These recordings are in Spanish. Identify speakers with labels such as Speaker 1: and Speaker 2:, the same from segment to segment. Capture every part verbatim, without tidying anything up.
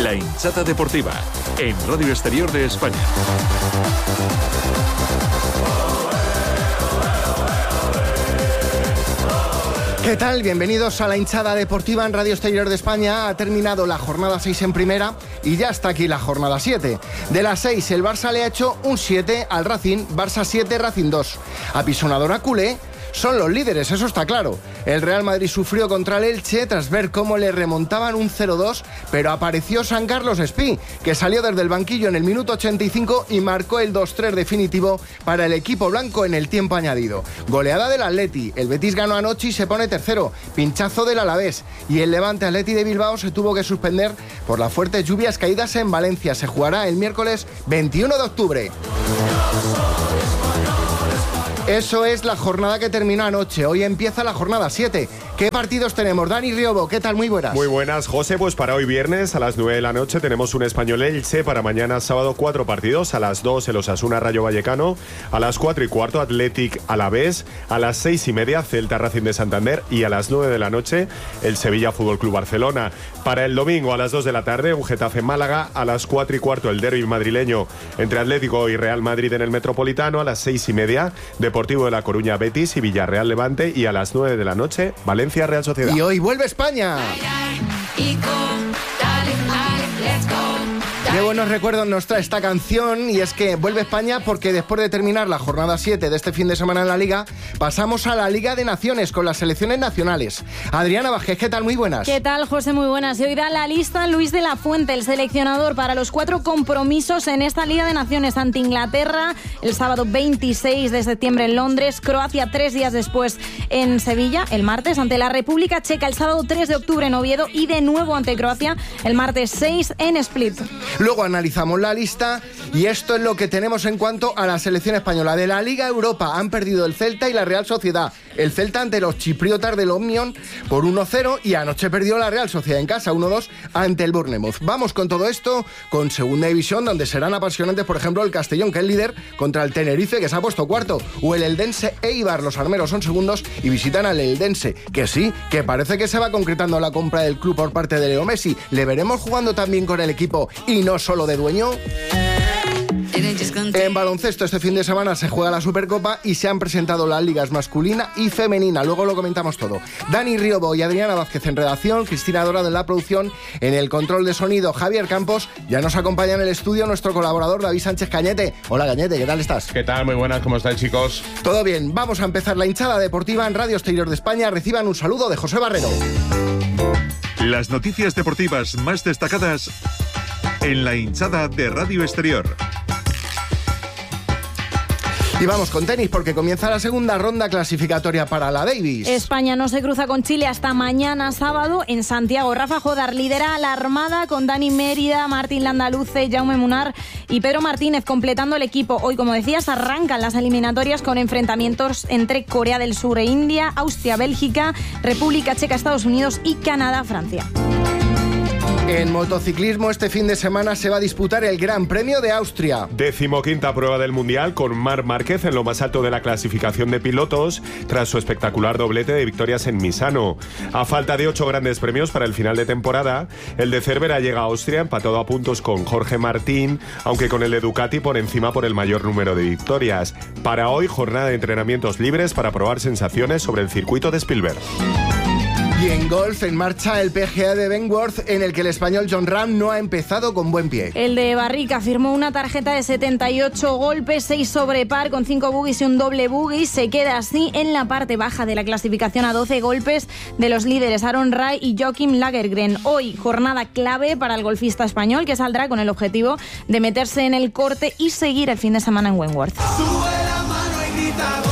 Speaker 1: La hinchada deportiva, en Radio Exterior de España.
Speaker 2: ¿Qué tal? Bienvenidos a la hinchada deportiva en Radio Exterior de España. Ha terminado la jornada seis en primera y ya está aquí la jornada siete. De las seis, el Barça le ha hecho un siete al Racing, Barça siete, Racing dos. Apisonadora culé. Son los líderes, eso está claro. El Real Madrid sufrió contra el Elche tras ver cómo le remontaban un cero dos, pero apareció San Carlos Espí, que salió desde el banquillo en el minuto ochenta y cinco y marcó el dos tres definitivo para el equipo blanco en el tiempo añadido. Goleada del Atleti, el Betis ganó anoche y se pone tercero, pinchazo del Alavés, y el Levante Atleti de Bilbao se tuvo que suspender por las fuertes lluvias caídas en Valencia. Se jugará el miércoles veintiuno de octubre. Eso es la jornada que terminó anoche. Hoy empieza la jornada siete. ¿Qué partidos tenemos? Dani Riobo, ¿qué tal? Muy buenas.
Speaker 3: Muy buenas, José. Pues para hoy viernes a las nueve de la noche tenemos un Español Elche. Para mañana sábado cuatro partidos. A las dos el Osasuna Rayo Vallecano. A las cuatro y cuarto Athletic Alavés. A las seis y media Celta Racing de Santander. Y a las nueve de la noche el Sevilla Fútbol Club Barcelona. Para el domingo a las dos de la tarde un Getafe Málaga. A las cuatro y cuarto el derbi madrileño entre Atlético y Real Madrid en el Metropolitano. A las seis y media Deportivo de La Coruña Betis y Villarreal Levante. Y a las nueve de la noche Valencia Real Sociedad.
Speaker 2: Y hoy vuelve España. Qué buenos recuerdos nos trae esta canción, y es que vuelve España porque después de terminar la jornada siete de este fin de semana en la Liga, pasamos a la Liga de Naciones con las selecciones nacionales. Adriana Vázquez, ¿qué tal? Muy buenas.
Speaker 4: ¿Qué tal, José? Muy buenas. Y hoy da la lista Luis de la Fuente, el seleccionador, para los cuatro compromisos en esta Liga de Naciones ante Inglaterra el sábado veintiséis de septiembre en Londres, Croacia tres días después en Sevilla, el martes ante la República Checa el sábado tres de octubre en Oviedo y de nuevo ante Croacia el martes seis en Split.
Speaker 2: Luego analizamos la lista y esto es lo que tenemos en cuanto a la selección española. De la Liga Europa han perdido el Celta y la Real Sociedad. El Celta ante los chipriotas del Omnium por uno cero y anoche perdió la Real Sociedad en casa uno dos ante el Bournemouth. Vamos con todo esto con Segunda División, donde serán apasionantes, por ejemplo, el Castellón, que es líder, contra el Tenerife, que se ha puesto cuarto, o el Eldense Eibar. Los armeros son segundos y visitan al Eldense, que sí, que parece que se va concretando la compra del club por parte de Leo Messi. ¿Le veremos jugando también con el equipo y no solo de dueño? En baloncesto este fin de semana se juega la Supercopa y se han presentado las ligas masculina y femenina. Luego lo comentamos todo. Dani Riobo y Adriana Vázquez en redacción, Cristina Dorado en la producción, en el control de sonido Javier Campos. Ya nos acompaña en el estudio nuestro colaborador David Sánchez Cañete. Hola Cañete, ¿qué tal estás?
Speaker 5: ¿Qué tal? Muy buenas, ¿cómo estáis, chicos?
Speaker 2: Todo bien, vamos a empezar la hinchada deportiva en Radio Exterior de España. Reciban un saludo de José Barrero.
Speaker 1: Las noticias deportivas más destacadas en la hinchada de Radio Exterior.
Speaker 2: Y vamos con tenis porque comienza la segunda ronda clasificatoria para la Davis.
Speaker 4: España no se cruza con Chile hasta mañana sábado en Santiago. Rafa Jodar lidera a la Armada con Dani Mérida, Martín Landaluce, Jaume Munar y Pedro Martínez completando el equipo. Hoy, como decías, arrancan las eliminatorias con enfrentamientos entre Corea del Sur e India, Austria, Bélgica, República Checa, Estados Unidos y Canadá, Francia.
Speaker 2: En motociclismo este fin de semana se va a disputar el Gran Premio de Austria.
Speaker 3: Decimoquinta prueba del Mundial con Marc Márquez en lo más alto de la clasificación de pilotos tras su espectacular doblete de victorias en Misano. A falta de ocho grandes premios para el final de temporada, el de Cervera llega a Austria empatado a puntos con Jorge Martín, aunque con el de Ducati por encima por el mayor número de victorias. Para hoy, jornada de entrenamientos libres para probar sensaciones sobre el circuito de Spielberg.
Speaker 2: Y en golf, en marcha el P G A de Wentworth, en el que el español Jon Rahm no ha empezado con buen pie.
Speaker 4: El de Barrica firmó una tarjeta de setenta y ocho golpes, seis sobre par, con cinco bogies y un doble bogey. Se queda así en la parte baja de la clasificación a doce golpes de los líderes Aaron Rai y Joaquim Lagergren. Hoy, jornada clave para el golfista español, que saldrá con el objetivo de meterse en el corte y seguir el fin de semana en Wentworth.
Speaker 6: Sube la mano y grita gol.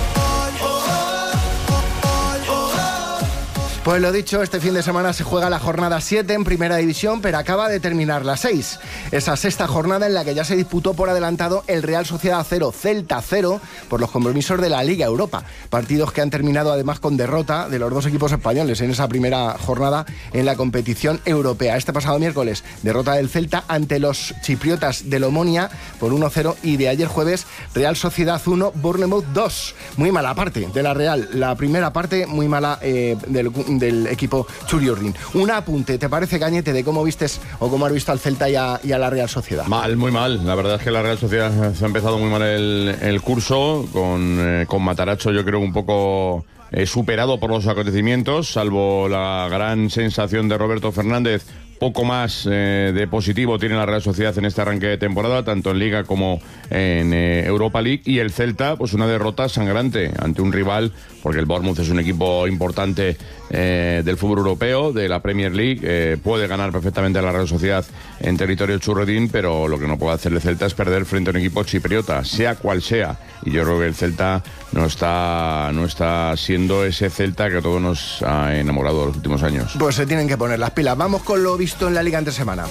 Speaker 2: Pues lo dicho, este fin de semana se juega la jornada siete en Primera División, pero acaba de terminar la seis. Esa sexta jornada en la que ya se disputó por adelantado el Real Sociedad cero, Celta cero, por los compromisos de la Liga Europa. Partidos que han terminado además con derrota de los dos equipos españoles en esa primera jornada en la competición europea. Este pasado miércoles, derrota del Celta ante los chipriotas del Omonia por uno cero, y de ayer jueves, Real Sociedad uno, Bournemouth dos. Muy mala parte de la Real. La primera parte muy mala eh, del del equipo Churiurdin. Un apunte, ¿te parece, Cañete, de cómo vistes o cómo has visto al Celta y a, y a la Real Sociedad?
Speaker 5: Mal, muy mal. La verdad es que la Real Sociedad se ha empezado muy mal el, el curso, con, eh, con Matarazzo yo creo un poco eh, superado por los acontecimientos, salvo la gran sensación de Roberto Fernández. Poco más eh, de positivo tiene la Real Sociedad en este arranque de temporada, tanto en Liga como en eh, Europa League. Y el Celta, pues una derrota sangrante ante un rival, porque el Bournemouth es un equipo importante eh, del fútbol europeo, de la Premier League. Eh, puede ganar perfectamente a la Real Sociedad en territorio churredín, pero lo que no puede hacer el Celta es perder frente a un equipo chipriota, sea cual sea. Y yo creo que el Celta no está, no está siendo ese Celta que a todos nos ha enamorado los últimos años.
Speaker 2: Pues se tienen que poner las pilas. Vamos con lo visto en la Liga entre semana.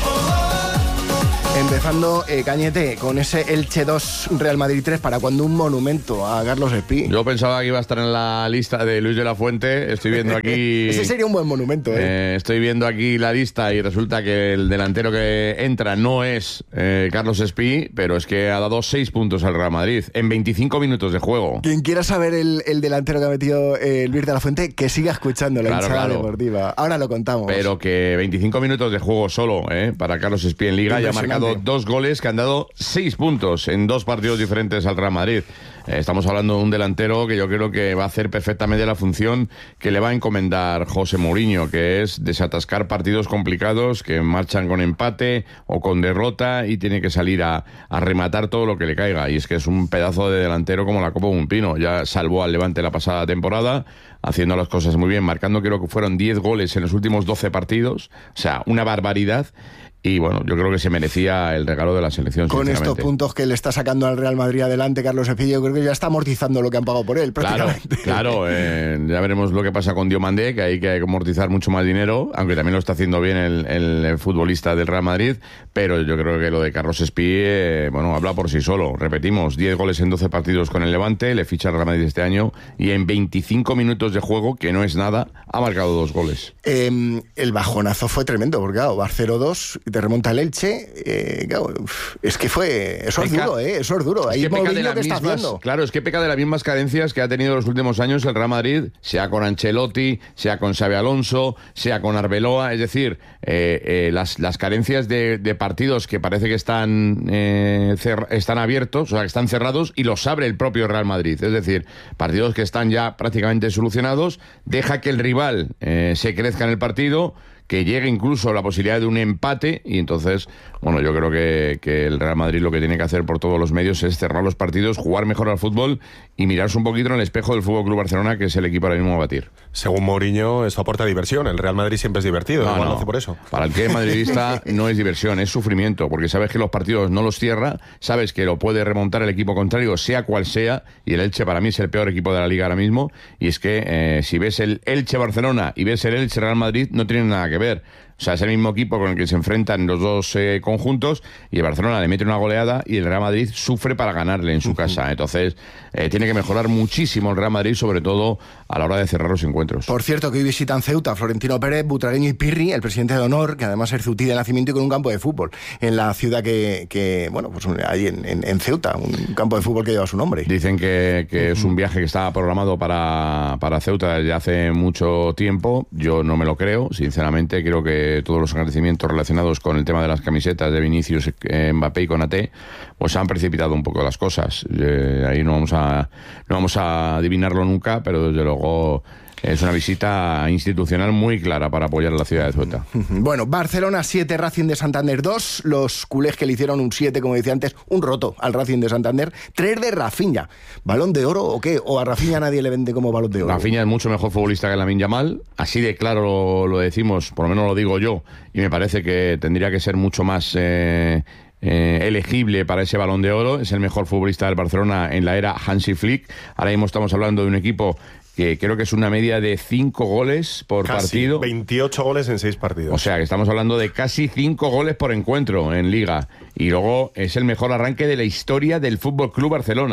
Speaker 2: Empezando, eh, Cañete, con ese Elche dos, Real Madrid tres, ¿para cuando un monumento a Carlos Espí?
Speaker 5: Yo pensaba que iba a estar en la lista de Luis de la Fuente. Estoy viendo aquí...
Speaker 2: Ese sería un buen monumento, ¿eh?
Speaker 5: ¿eh? Estoy viendo aquí la lista y resulta que el delantero que entra no es eh, Carlos Espí, pero es que ha dado seis puntos al Real Madrid en veinticinco minutos de juego.
Speaker 2: Quien quiera saber el, el delantero que ha metido eh, Luis de la Fuente, que siga escuchando la
Speaker 5: Claro,
Speaker 2: hinchada
Speaker 5: claro.
Speaker 2: deportiva. Ahora lo contamos.
Speaker 5: Pero que veinticinco minutos de juego solo eh, para Carlos Espí en Liga, y ha marcado dos goles que han dado seis puntos en dos partidos diferentes al Real Madrid. Eh, estamos hablando de un delantero que yo creo que va a hacer perfectamente la función que le va a encomendar José Mourinho, que es desatascar partidos complicados que marchan con empate o con derrota, y tiene que salir a, a rematar todo lo que le caiga. Y es que es un pedazo de delantero como la copa de un pino. Ya salvó al Levante la pasada temporada, haciendo las cosas muy bien, marcando creo que fueron diez goles en los últimos doce partidos. O sea, una barbaridad. Y bueno, yo creo que se merecía el regalo de la selección.
Speaker 2: Con estos puntos que le está sacando al Real Madrid adelante Carlos Espí, yo creo que ya está amortizando lo que han pagado por él, prácticamente.
Speaker 5: Claro, claro eh, ya veremos lo que pasa con Diomandé, que hay que amortizar mucho más dinero, aunque también lo está haciendo bien el, el, el futbolista del Real Madrid, pero yo creo que lo de Carlos Espí, eh, bueno, habla por sí solo. Repetimos, diez goles en doce partidos con el Levante, le ficha al Real Madrid este año, y en veinticinco minutos de juego, que no es nada, ha marcado dos goles.
Speaker 2: Eh, el bajonazo fue tremendo, porque claro, va cero dos, te remonta el Elche, eh, claro, es que fue, eso
Speaker 5: peca,
Speaker 2: es duro, eh, eso es duro.
Speaker 5: Es
Speaker 2: Ahí
Speaker 5: que peca
Speaker 2: Mourinho
Speaker 5: de las
Speaker 2: que está
Speaker 5: mismas,
Speaker 2: haciendo.
Speaker 5: claro, es que peca de las mismas carencias que ha tenido los últimos años el Real Madrid, sea con Ancelotti, sea con Xabi Alonso, sea con Arbeloa, es decir, eh, eh, las, las carencias de, de partidos que parece que están, eh, cer- están abiertos, o sea, que están cerrados, y los abre el propio Real Madrid, es decir, partidos que están ya prácticamente solucionados, deja que el rival eh, se crezca en el partido, que llegue incluso la posibilidad de un empate, y entonces, bueno, yo creo que, que el Real Madrid lo que tiene que hacer por todos los medios es cerrar los partidos, jugar mejor al fútbol y mirarse un poquito en el espejo del F C Barcelona, que es el equipo ahora mismo a batir.
Speaker 3: Según Mourinho, esto aporta diversión. El Real Madrid siempre es divertido,
Speaker 5: No,
Speaker 3: igual
Speaker 5: no.
Speaker 3: lo hace por eso.
Speaker 5: Para el que es madridista no es diversión, es sufrimiento, porque sabes que los partidos no los cierra, sabes que lo puede remontar el equipo contrario, sea cual sea, y el Elche para mí es el peor equipo de la Liga ahora mismo, y es que eh, si ves el Elche-Barcelona y ves el Elche-Real Madrid, no tienen nada que ver. O sea, es el mismo equipo con el que se enfrentan los dos eh, conjuntos, y el Barcelona le mete una goleada y el Real Madrid sufre para ganarle en su casa. Entonces, eh, tiene que mejorar muchísimo el Real Madrid, sobre todo a la hora de cerrar los encuentros.
Speaker 2: Por cierto, que hoy visitan Ceuta Florentino Pérez, Butragueño y Pirri, el presidente de honor, que además es ceutí de nacimiento y con un campo de fútbol en la ciudad que, que bueno, pues ahí en, en, en Ceuta, un campo de fútbol que lleva su nombre.
Speaker 5: Dicen que, que uh-huh. es un viaje que estaba programado para, para Ceuta desde hace mucho tiempo. Yo no me lo creo, sinceramente. Creo que todos los agradecimientos relacionados con el tema de las camisetas de Vinicius, eh, Mbappé y Konaté, pues han precipitado un poco las cosas. Eh, ahí no vamos a no vamos a adivinarlo nunca, pero desde luego es una visita institucional muy clara para apoyar a la ciudad de Ceuta.
Speaker 2: Bueno, Barcelona siete, Racing de Santander dos. Los culés que le hicieron un siete, como decía antes, un roto al Racing de Santander. tres de Rafinha. ¿Balón de oro o qué? ¿O a Rafinha nadie le vende como balón de oro?
Speaker 5: Rafinha es mucho mejor futbolista que Lamine Yamal. Así de claro lo, lo decimos, por lo menos lo digo yo. Y me parece que tendría que ser mucho más... Eh, Eh, elegible para ese Balón de Oro. Es el mejor futbolista del Barcelona en la era Hansi Flick. Ahora mismo estamos hablando de un equipo que creo que es una media de cinco goles por
Speaker 3: casi
Speaker 5: partido.
Speaker 3: veintiocho goles en seis partidos.
Speaker 5: O sea, que estamos hablando de casi cinco goles por encuentro en Liga. Y luego es el mejor arranque de la historia del F C Barcelona.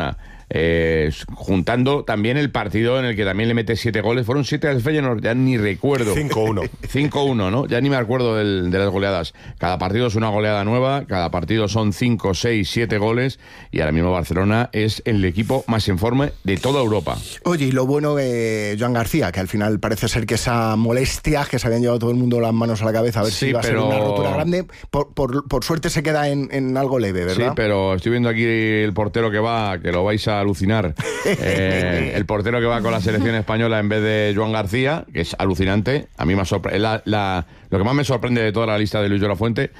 Speaker 5: Eh, juntando también el partido en el que también le mete siete goles. Fueron siete al Feyenoord, ya ni recuerdo.
Speaker 3: cinco uno.
Speaker 5: cinco uno, ¿no? Ya ni me acuerdo del, de las goleadas. Cada partido es una goleada nueva, cada partido son cinco, seis, siete goles, y ahora mismo Barcelona es el equipo más en forma de toda Europa.
Speaker 2: Oye, y lo bueno de Joan García, que al final parece ser que esa molestia que se habían llevado todo el mundo las manos a la cabeza a ver
Speaker 5: Sí,
Speaker 2: si iba
Speaker 5: pero...
Speaker 2: a ser una rotura grande, por, por, por suerte se queda en, en algo leve, ¿verdad?
Speaker 5: Sí, pero estoy viendo aquí el portero que va, que lo vais a alucinar. Eh, el portero que va con la selección española en vez de Joan García, que es alucinante. A mí me sorprende. La, la, lo que más me sorprende de toda la lista de Luis de la Fuente.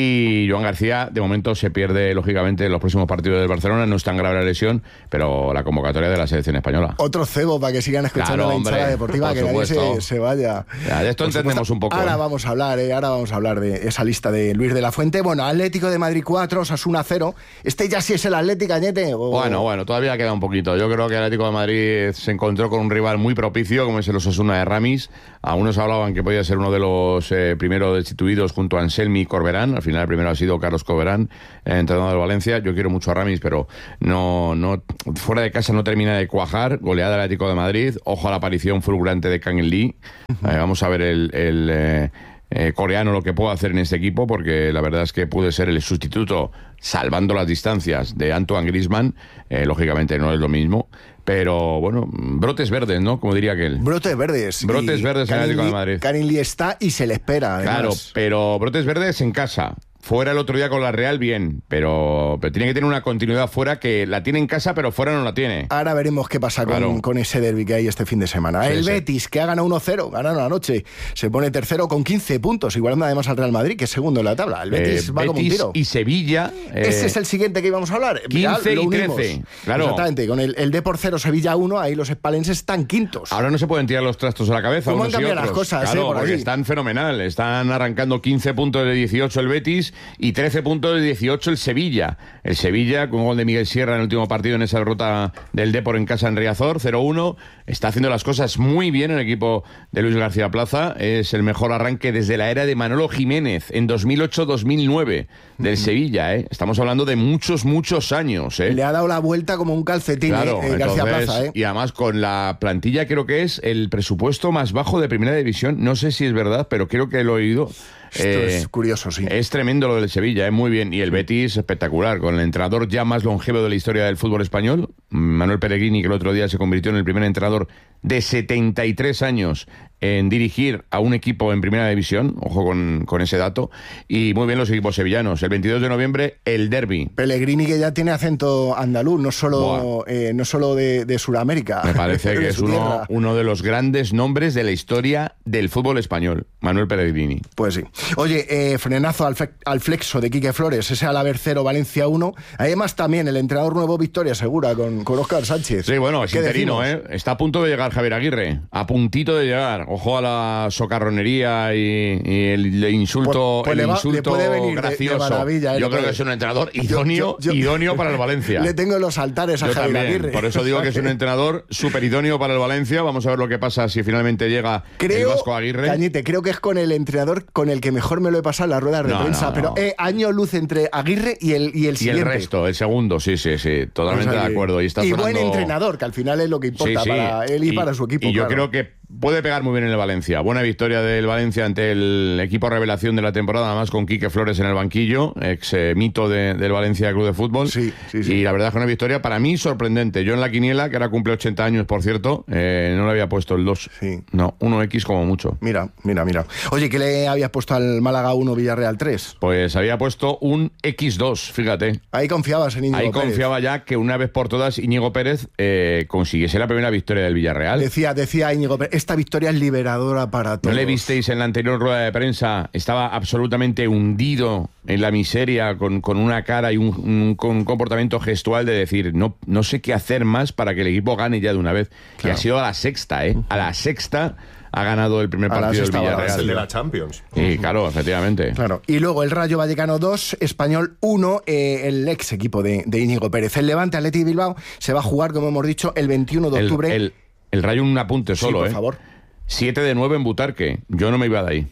Speaker 5: Y Joan García, de momento, se pierde, lógicamente, en los próximos partidos del Barcelona. No es tan grave la lesión, pero la convocatoria de la selección española.
Speaker 2: Otro cebo para que sigan escuchando
Speaker 5: Claro,
Speaker 2: la hinchada
Speaker 5: hombre,
Speaker 2: deportiva, que nadie se, se vaya.
Speaker 5: Ya, de esto
Speaker 2: Por
Speaker 5: entendemos
Speaker 2: supuesto.
Speaker 5: un poco.
Speaker 2: Ahora
Speaker 5: ¿eh?
Speaker 2: vamos a hablar, ¿eh? Ahora vamos a hablar de esa lista de Luis de la Fuente. Bueno, Atlético de Madrid cuatro, Osasuna cero. ¿Este ya sí es el Atlético, Cañete? O...
Speaker 5: Bueno, bueno, todavía queda un poquito. Yo creo que el Atlético de Madrid se encontró con un rival muy propicio, como es el Osasuna de Ramis. Algunos hablaban que podía ser uno de los eh, primeros destituidos junto a Anselmi y Corberán. Al final el primero ha sido Carlos Corberán, eh, entrenador del Valencia. Yo quiero mucho a Ramis, pero no, no, fuera de casa no termina de cuajar. Goleada del Atlético de Madrid. Ojo a la aparición fulgurante de Kang Lee. Eh, vamos a ver el... el eh, Eh, coreano lo que puedo hacer en este equipo, porque la verdad es que puede ser el sustituto, salvando las distancias, de Antoine Griezmann. Eh, lógicamente no es lo mismo, pero bueno, brotes verdes, ¿no? Como diría aquel.
Speaker 2: Brotes verdes.
Speaker 5: Brotes
Speaker 2: y
Speaker 5: verdes en el Atlético de Madrid.
Speaker 2: Karim Lee está y se le espera, además.
Speaker 5: Claro, pero brotes verdes en casa. Fuera el otro día con la Real, bien, pero, pero tiene que tener una continuidad fuera, que la tiene en casa, pero fuera no la tiene.
Speaker 2: Ahora veremos qué pasa
Speaker 5: Claro.
Speaker 2: con, con ese derbi que hay este fin de semana.
Speaker 5: Sí,
Speaker 2: el
Speaker 5: sí.
Speaker 2: Betis, que ha ganado uno cero, ganaron anoche, se pone tercero con quince puntos, igualando además al Real Madrid, que es segundo en la tabla. El Betis
Speaker 5: Eh,
Speaker 2: va como un
Speaker 5: Betis
Speaker 2: tiro.
Speaker 5: y Sevilla. eh,
Speaker 2: Ese es el siguiente que íbamos a hablar.
Speaker 5: quince
Speaker 2: Lo
Speaker 5: y
Speaker 2: unimos.
Speaker 5: trece, claro.
Speaker 2: Exactamente, con el, el D por cero, Sevilla uno, ahí los espalenses están quintos.
Speaker 5: Ahora no se pueden tirar los trastos a la cabeza.
Speaker 2: ¿Cómo
Speaker 5: unos
Speaker 2: han
Speaker 5: y
Speaker 2: cambiado
Speaker 5: otros.
Speaker 2: las cosas,
Speaker 5: Claro,
Speaker 2: eh, por
Speaker 5: porque
Speaker 2: allí?
Speaker 5: están fenomenal. Están arrancando quince puntos de dieciocho el Betis y trece puntos de dieciocho el Sevilla. El Sevilla, con un gol de Miguel Sierra en el último partido en esa derrota del Depor en casa en Riazor, cero uno. Está haciendo las cosas muy bien el equipo de Luis García Plaza. Es el mejor arranque desde la era de Manolo Jiménez en dos mil ocho dos mil nueve del Sevilla. ¿eh? Estamos hablando de muchos, muchos años. ¿eh?
Speaker 2: Le ha dado la vuelta como un calcetín,
Speaker 5: Claro,
Speaker 2: eh, García
Speaker 5: entonces,
Speaker 2: Plaza. ¿eh?
Speaker 5: y además con la plantilla creo que es el presupuesto más bajo de Primera División. No sé si es verdad, pero creo que lo he oído.
Speaker 2: Esto
Speaker 5: Eh,
Speaker 2: es curioso, sí.
Speaker 5: Es tremendo lo del Sevilla, ¿eh? Muy bien. Y el Betis, espectacular, con el entrenador ya más longevo de la historia del fútbol español, Manuel Pellegrini, que el otro día se convirtió en el primer entrenador de setenta y tres años en dirigir a un equipo en Primera División. Ojo con, con ese dato. Y muy bien los equipos sevillanos. El veintidós de noviembre, el derbi.
Speaker 2: Pellegrini, que ya tiene acento andaluz, no solo, eh, no solo de, de Sudamérica.
Speaker 5: Me parece
Speaker 2: de
Speaker 5: que es
Speaker 2: su
Speaker 5: uno,
Speaker 2: tierra.
Speaker 5: uno de los grandes nombres de la historia del fútbol español, Manuel Pellegrini.
Speaker 2: Pues sí. Oye, eh, frenazo al, fe- al flexo de Quique Flores, ese Alavés cero, Valencia uno. Además también el entrenador nuevo, victoria segura, con, con Óscar Sánchez.
Speaker 5: Sí, bueno, es
Speaker 2: ¿Qué
Speaker 5: interino,
Speaker 2: decimos?
Speaker 5: ¿eh? Está a punto de llegar Javier Aguirre, a puntito de llegar. Ojo a la socarronería y, y el, el insulto,
Speaker 2: Pues- pues
Speaker 5: el
Speaker 2: le va-
Speaker 5: insulto
Speaker 2: le puede venir de- de
Speaker 5: gracioso.
Speaker 2: maravilla, eh,
Speaker 5: yo
Speaker 2: le
Speaker 5: creo
Speaker 2: puede.
Speaker 5: que es un entrenador idóneo,
Speaker 2: Yo- yo-
Speaker 5: idóneo para el Valencia.
Speaker 2: Le tengo los altares a
Speaker 5: Yo
Speaker 2: Javier
Speaker 5: también,
Speaker 2: Aguirre.
Speaker 5: por eso digo que es un entrenador súper idóneo para el Valencia. Vamos a ver lo que pasa si finalmente llega el
Speaker 2: Creo,
Speaker 5: Vasco Aguirre.
Speaker 2: Cañete, creo que es con el entrenador con el que mejor me lo he pasado en las ruedas de
Speaker 5: No,
Speaker 2: prensa,
Speaker 5: no,
Speaker 2: pero
Speaker 5: no.
Speaker 2: eh, año luz entre Aguirre y el, y el
Speaker 5: Y
Speaker 2: siguiente.
Speaker 5: el resto, el segundo, sí, sí, sí, totalmente
Speaker 2: O sea
Speaker 5: de
Speaker 2: que-
Speaker 5: acuerdo. Y, está
Speaker 2: y
Speaker 5: sonando...
Speaker 2: buen entrenador, que al final es lo que importa
Speaker 5: Sí, sí.
Speaker 2: para él y, para su equipo.
Speaker 5: Y yo
Speaker 2: claro.
Speaker 5: creo que puede pegar muy bien en el Valencia. Buena victoria del Valencia ante el equipo revelación de la temporada, además con Quique Flores en el banquillo, ex eh, mito de- del Valencia Club de Fútbol.
Speaker 2: Sí, sí, sí.
Speaker 5: Y la verdad es que una victoria para mí sorprendente. Yo en la quiniela, que ahora cumple ochenta años, por cierto, eh, no le había puesto el dos.
Speaker 2: Sí.
Speaker 5: No, uno equis como mucho.
Speaker 2: Mira, mira, mira. Oye, ¿qué le habías puesto al Málaga uno, Villarreal tres?
Speaker 5: Pues había puesto un equis dos, fíjate.
Speaker 2: Ahí confiabas en Íñigo
Speaker 5: Ahí
Speaker 2: Pérez.
Speaker 5: confiaba ya que una vez por todas Íñigo Pérez eh, consiguiese la primera victoria del Villarreal.
Speaker 2: Decía, decía Íñigo Pérez, esta victoria es liberadora para todos.
Speaker 5: ¿No le visteis en la anterior rueda de prensa? Estaba absolutamente hundido en la miseria, con, con una cara y un, un- con un comportamiento gestual de decir, no, no sé qué hacer más para que el equipo gane ya de una vez.
Speaker 2: Claro.
Speaker 5: Y ha sido a la sexta, ¿eh? A la sexta ha ganado el primer
Speaker 2: A la
Speaker 5: partido del
Speaker 2: sexta hora,
Speaker 3: Es el de
Speaker 5: Villarreal.
Speaker 3: la Champions.
Speaker 5: Y claro, efectivamente.
Speaker 2: Claro. Y luego el Rayo Vallecano dos, Español uno, eh, el ex equipo de, de Íñigo Pérez. El Levante Athletic Bilbao se va a jugar, como hemos dicho, el veintiuno de
Speaker 5: El,
Speaker 2: octubre.
Speaker 5: el, el Rayo un apunte
Speaker 2: Sí,
Speaker 5: solo,
Speaker 2: por
Speaker 5: ¿eh?
Speaker 2: favor.
Speaker 5: siete de nueve en Butarque. Yo no me iba de ahí.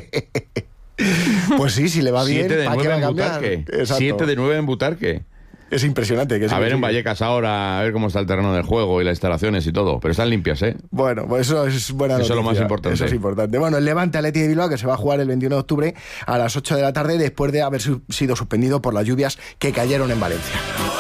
Speaker 2: Pues sí, si le va bien,
Speaker 5: siete de
Speaker 2: ¿para qué
Speaker 5: nueve
Speaker 2: va a
Speaker 5: en
Speaker 2: cambiar?
Speaker 5: Butarque.
Speaker 2: Exacto.
Speaker 5: siete de nueve en Butarque.
Speaker 2: Es impresionante. Que
Speaker 5: a ver en Vallecas ahora, a ver cómo está el terreno del juego y las instalaciones y todo. Pero están limpias, ¿eh?
Speaker 2: Bueno, pues eso es buena noticia.
Speaker 5: Eso es lo más importante.
Speaker 2: Eso es importante. Bueno, el Levante Athletic de Bilbao, que se va a jugar el veintiuno de octubre a las ocho de la tarde, después de haber su- sido suspendido por las lluvias que cayeron en Valencia.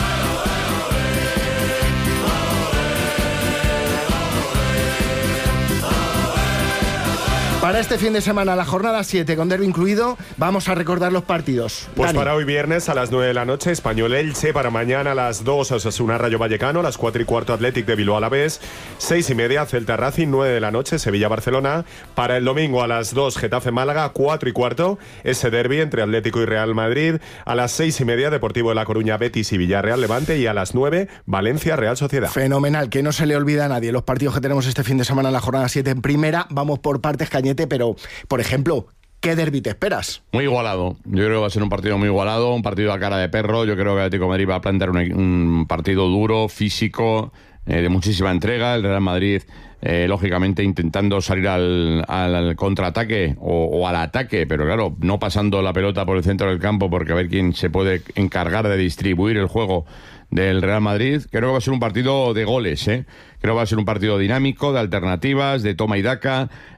Speaker 2: Para este fin de semana, la jornada siete, con derbi incluido, vamos a recordar los partidos.
Speaker 3: Pues
Speaker 2: Dani.
Speaker 3: para hoy viernes a las nueve de la noche, Español Elche. Para mañana a las dos, Osasuna Rayo Vallecano. A las cuatro y cuarto, Athletic de Bilbao Alavés. seis y media, Celta Racing. nueve de la noche, Sevilla Barcelona. Para el domingo a las dos, Getafe Málaga. cuatro y cuarto, ese derbi entre Atlético y Real Madrid. A las seis y media, Deportivo de La Coruña, Betis y Villarreal Levante. Y a las nueve, Valencia Real Sociedad.
Speaker 2: Fenomenal, que no se le olvida a nadie los partidos que tenemos este fin de semana en la jornada siete en primera. Vamos por partes, Cañete, pero, por ejemplo, ¿qué derbi te esperas?
Speaker 5: Muy igualado. Yo creo que va a ser un partido muy igualado, un partido a cara de perro. Yo creo que Atlético de Madrid va a plantear un, un partido duro, físico, eh, de muchísima entrega. El Real Madrid, eh, lógicamente, intentando salir al, al, al contraataque o, o al ataque, pero claro, no pasando la pelota por el centro del campo, porque a ver quién se puede encargar de distribuir el juego del Real Madrid. Creo que va a ser un partido de goles, ¿eh? Creo que va a ser un partido dinámico, de alternativas, de toma y daca.